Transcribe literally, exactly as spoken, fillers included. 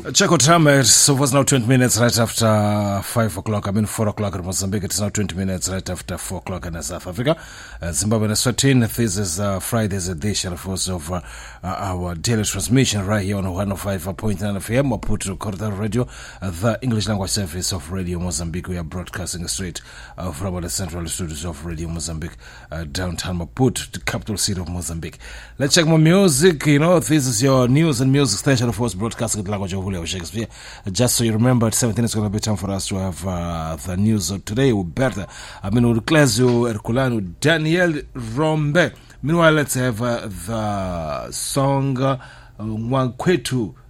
Check out time. It was now twenty minutes right after five o'clock. I mean four o'clock in Mozambique. It's now twenty minutes right after four o'clock in South Africa. Uh, Zimbabwe and Swatini. This is uh, Friday's edition, of course, of uh, our daily transmission right here on one oh five point nine F M, Maputo Corridor Radio, uh, the English language service of Radio Mozambique. We are broadcasting straight uh, from the central studios of Radio Mozambique, uh, downtown Maputo, the capital city of Mozambique. Let's check more music. You know, this is your news and music station, of course, broadcasting the language of Shakespeare. Just so you remember, at seventeen it's going to be time for us to have uh, the news of today. Uberta, I mean, Urklezio, Herculano, Daniel Rombe. Meanwhile, let's have uh, the song uh, Wankwetu